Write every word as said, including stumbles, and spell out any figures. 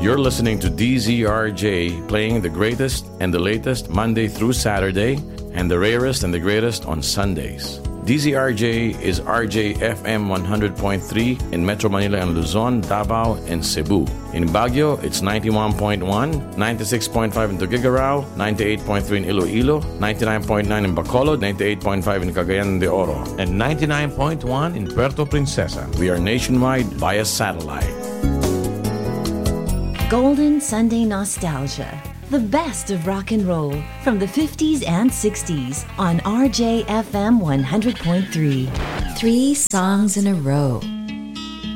You're listening to D Z R J, playing the greatest and the latest Monday through Saturday, and the rarest and the greatest on Sundays. D Z R J is R J F M one hundred point three in Metro Manila and Luzon, Davao, and Cebu. In Baguio, it's ninety-one point one, ninety-six point five in Tuguegarao, ninety-eight point three in Iloilo, ninety-nine point nine in Bacolod, ninety-eight point five in Cagayan de Oro, and ninety-nine point one in Puerto Princesa. We are nationwide via satellite. Golden Sunday Nostalgia. The best of rock and roll from the fifties and sixties on R J F M one hundred point three. Three songs in a row.